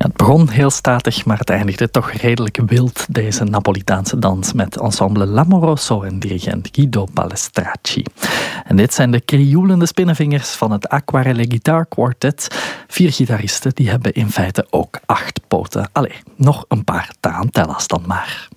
Het begon heel statig, maar het eindigde toch redelijk wild, deze Napolitaanse dans met ensemble L'Amoroso en dirigent Guido Palestracci. En dit zijn de krioelende spinnenvingers van het Aquarelle Guitar Quartet. 4 gitaristen die hebben in feite ook 8 poten. Allee, nog een paar tarantellas dan maar.